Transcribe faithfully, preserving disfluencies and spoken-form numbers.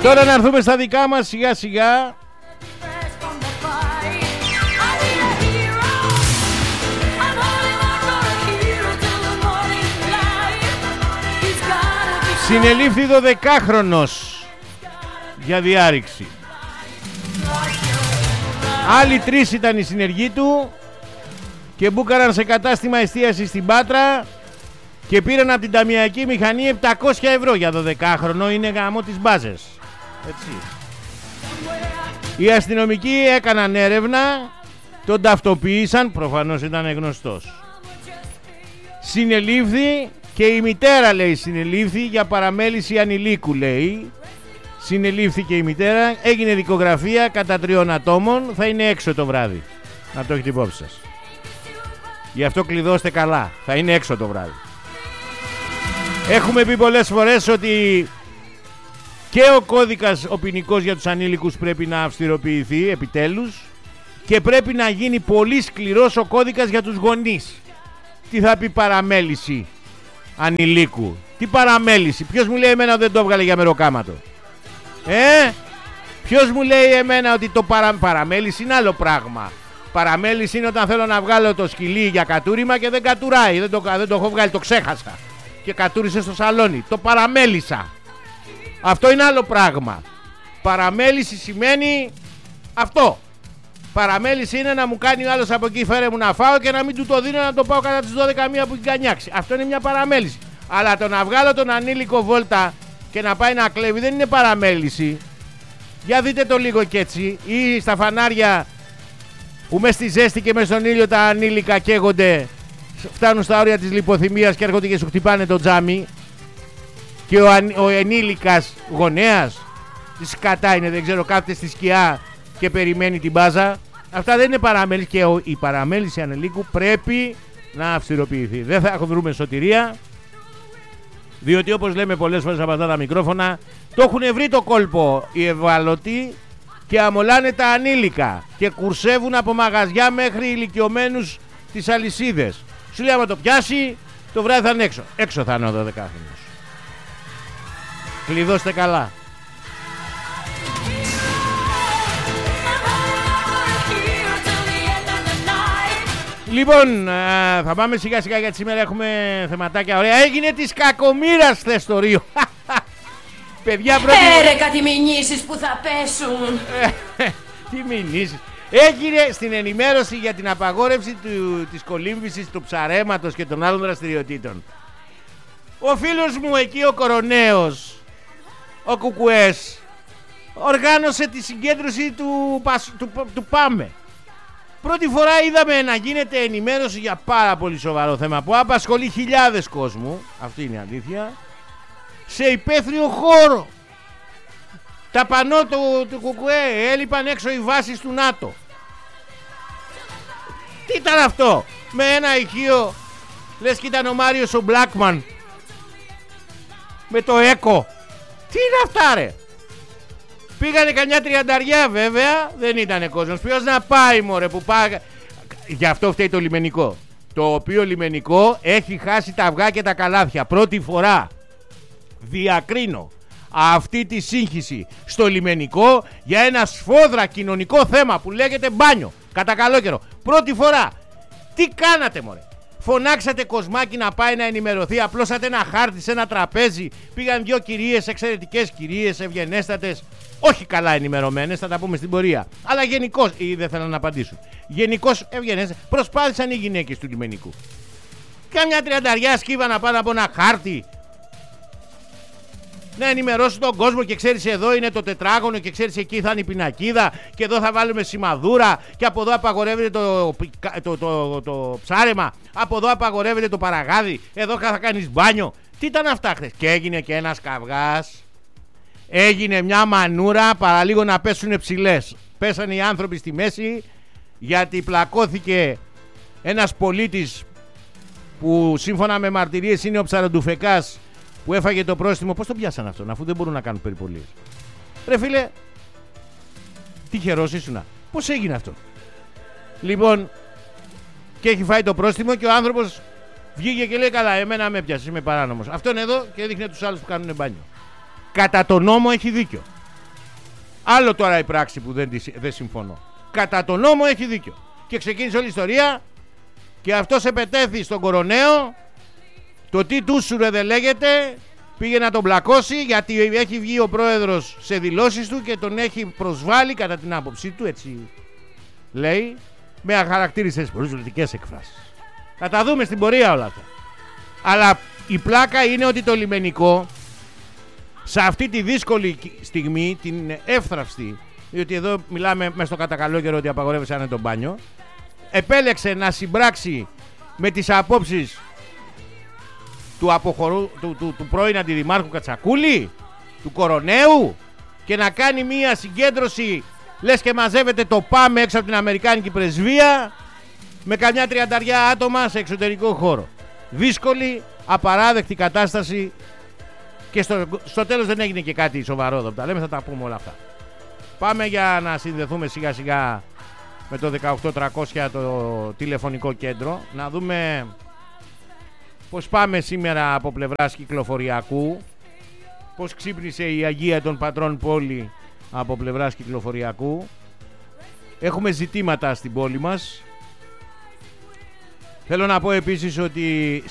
Τώρα να έρθουμε στα δικά μας σιγά σιγά. Συνελήφθη δωδεκάχρονος για διάρρηξη. Άλλοι τρεις ήταν οι συνεργοί του και μπούκαραν σε κατάστημα εστίασης στην Πάτρα και πήραν από την ταμιακή μηχανή επτακόσια ευρώ για δωδεκάχρονο. Είναι γαμό τις μπάζες. Έτσι. Οι αστυνομικοί έκαναν έρευνα, τον ταυτοποίησαν, προφανώς ήταν γνωστός. Συνελήφθη και η μητέρα, λέει, συνελήφθη για παραμέληση ανηλίκου, λέει. Συνελήφθη και η μητέρα, έγινε δικογραφία κατά τριών ατόμων, θα είναι έξω το βράδυ. Να το έχετε υπόψη σας. Γι' αυτό κλειδώστε καλά, θα είναι έξω το βράδυ. Έχουμε πει πολλές φορές ότι και ο κώδικας ο ποινικός για τους ανήλικους πρέπει να αυστηροποιηθεί επιτέλους και πρέπει να γίνει πολύ σκληρός ο κώδικας για τους γονείς. Τι θα πει παραμέληση ανηλίκου? Τι παραμέληση? Ποιος μου λέει εμένα δεν το έβγαλε για μεροκάματο? Ε, ποιος μου λέει εμένα ότι το παρα... παραμέληση είναι άλλο πράγμα? Παραμέληση είναι όταν θέλω να βγάλω το σκυλί για κατούριμα και δεν κατουράει. Δεν το, δεν το έχω βγάλει, το ξέχασα και κατούρισε στο σαλόνι. Το παραμέλησα. Αυτό είναι άλλο πράγμα. Παραμέληση σημαίνει αυτό. Παραμέληση είναι να μου κάνει ο άλλος από εκεί, φέρε μου να φάω και να μην του το δίνω, να το πάω κατά τις δώδεκα μία που έχει κανιάξει. Αυτό είναι μια παραμέληση. Αλλά το να βγάλω τον ανήλικο βόλτα και να πάει να κλέβει δεν είναι παραμέληση. Για δείτε το λίγο κι έτσι. Ή στα φανάρια που μες στη ζέστη και μες στον ήλιο τα ανήλικα καίγονται, φτάνουν στα όρια της λιποθυμίας και έρχονται και σου χτυπάνε το τζάμι. Και ο, αν, ο ενήλικας γονέας, τη σκατά είναι, δεν ξέρω, κάθεται στη σκιά και περιμένει την μπάζα. Αυτά δεν είναι παραμέληση και ο, η παραμέληση ανηλίκου πρέπει να αυστηροποιηθεί. Δεν θα βρούμε σωτηρία, διότι όπως λέμε πολλές φορές από αυτά τα μικρόφωνα, το έχουν βρει το κόλπο οι ευάλωτοι και αμολάνε τα ανήλικα και κουρσεύουν από μαγαζιά μέχρι ηλικιωμένους τις αλυσίδες. Σου λέει άμα το πιάσει το βράδυ θα είναι έξω. Έξω θα είναι ο δωδεκάχρονος. Κλειδώστε καλά. Λοιπόν, θα πάμε σιγά σιγά γιατί σήμερα έχουμε θεματάκια ωραία. Έγινε της κακομοίρας χθες το Ρίο. Παιδιά πρώτη... Έρε κάτι μηνύσεις που θα πέσουν. Τι μηνύσεις? Έγινε στην ενημέρωση για την απαγόρευση του, της κολύμβησης του ψαρέματος και των άλλων δραστηριοτήτων. Ο φίλος μου εκεί ο Κοροναίος, ο Κουκουές, οργάνωσε τη συγκέντρωση του, του, του, του Πάμε. Πρώτη φορά είδαμε να γίνεται ενημέρωση για πάρα πολύ σοβαρό θέμα που απασχολεί χιλιάδες κόσμου, αυτή είναι η αλήθεια, σε υπαίθριο χώρο. Τα πανό του, του Κουκουέ, έλειπαν έξω οι βάσεις του ΝΑΤΟ. Τι ήταν αυτό? Με ένα ηχείο, λες και ήταν ο Μάριος ο Μπλάκμαν με το ΕΚΟ. Τι είναι αυτά ρε? Πήγανε καμιά τριανταριά βέβαια, δεν ήτανε κόσμος. Ποιος να πάει μωρέ που πάει? Γι' αυτό φταίει το λιμενικό, το οποίο λιμενικό έχει χάσει τα αυγά και τα καλάθια. Πρώτη φορά διακρίνω αυτή τη σύγχυση στο λιμενικό για ένα σφόδρα κοινωνικό θέμα που λέγεται μπάνιο κατά καλό καιρό. Πρώτη φορά. Τι κάνατε μωρέ? Φωνάξατε Κοσμάκη να πάει να ενημερωθεί, απλώσατε ένα χάρτη σε ένα τραπέζι, πήγαν δυο κυρίες, εξαιρετικές κυρίες, ευγενέστατες, όχι καλά ενημερωμένες, θα τα πούμε στην πορεία, αλλά γενικώς, ή δεν θέλουν να απαντήσουν, γενικώς ευγενέστατες, προσπάθησαν οι γυναίκες του λιμενικού. Κάμια τριανταριά σκύβα να πάνε από ένα χάρτη να ενημερώσουν τον κόσμο και ξέρεις εδώ είναι το τετράγωνο και ξέρεις εκεί θα είναι η πινακίδα και εδώ θα βάλουμε σημαδούρα και από εδώ απαγορεύεται το, το, το, το, το ψάρεμα, από εδώ απαγορεύεται το παραγάδι, εδώ θα κάνεις μπάνιο. Τι ήταν αυτά χθες? Και έγινε και ένας καυγάς, έγινε μια μανούρα παραλίγο να πέσουν ψηλές. Πέσανε οι άνθρωποι στη μέση γιατί πλακώθηκε ένας πολίτης που σύμφωνα με μαρτυρίες είναι ο Ψαροντουφεκάς που έφαγε το πρόστιμο. Πώς το πιάσαν αυτόν αφού δεν μπορούν να κάνουν περιπολίες? Ρε φίλε, τυχερός ήσουνα. Πώς έγινε αυτό? Λοιπόν, και έχει φάει το πρόστιμο και ο άνθρωπος βγήκε και λέει καλά εμένα με πιάσεις, είμαι παράνομος. Αυτόν εδώ και έδειχνε τους άλλους που κάνουν μπάνιο. Κατά τον νόμο έχει δίκιο. Άλλο τώρα η πράξη που δεν, δεν συμφωνώ. Κατά τον νόμο έχει δίκιο. Και ξεκίνησε όλη η ιστορία και αυτός επετέθη στον κοροναίο. Το τι του σου ρε δεν λέγεται. Πήγε να τον πλακώσει γιατί έχει βγει ο πρόεδρος σε δηλώσεις του και τον έχει προσβάλει κατά την άποψή του, έτσι λέει, με αχαρακτήριστες προσβλητικές εκφράσεις. Θα τα δούμε στην πορεία όλα αυτά. Αλλά η πλάκα είναι ότι το λιμενικό σε αυτή τη δύσκολη στιγμή, την εύθραυστη, διότι εδώ μιλάμε μες στο κατακαλό καιρό ότι απαγορεύεσαι να είναι το μπάνιο, επέλεξε να συμπράξει με τις απόψεις του, αποχωρού, του, του, του πρώην αντιδημάρχου Κατσακούλη, του κοροναίου, και να κάνει μία συγκέντρωση λες και μαζεύεται το ΠΑΜ έξω από την Αμερικάνικη πρεσβεία με καμιά τριανταριά άτομα σε εξωτερικό χώρο. Δύσκολη, απαράδεκτη κατάσταση και στο, στο τέλος δεν έγινε και κάτι σοβαρό εδώ που τα λέμε, θα τα πούμε όλα αυτά. Πάμε για να συνδεθούμε σιγά σιγά με το δεκαοκτώ τριακόσια, το τηλεφωνικό κέντρο, να δούμε πώς πάμε σήμερα από πλευράς κυκλοφοριακού, πώς ξύπνησε η Αγία των Πατρών πόλη από πλευράς κυκλοφοριακού. Έχουμε ζητήματα στην πόλη μας. Θέλω να πω επίσης ότι